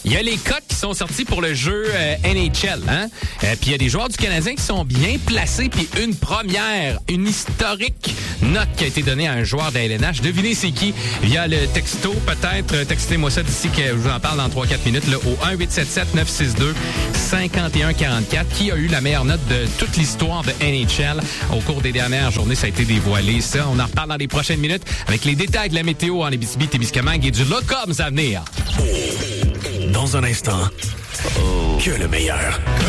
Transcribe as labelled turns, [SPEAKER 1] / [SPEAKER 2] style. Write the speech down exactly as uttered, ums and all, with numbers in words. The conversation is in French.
[SPEAKER 1] Il y a les cotes qui sont sortis pour le jeu euh, N H L. Hein? Euh, puis il y a des joueurs du Canadien qui sont bien placés. Puis une première, une historique note qui a été donnée à un joueur de la L N H. Devinez c'est qui? Via le texto, peut-être. Textez-moi ça d'ici que je vous en parle dans trois quatre minutes. Là, au un huit sept sept neuf six deux cinq un quatre quatre. Qui a eu la meilleure note de toute l'histoire de N H L? Au cours des dernières journées, ça a été dévoilé. Ça, on en reparle dans les prochaines minutes avec les détails de la météo en Abitibi-Témiscamingue et du Locums à venir.
[SPEAKER 2] Dans un instant, que le meilleur.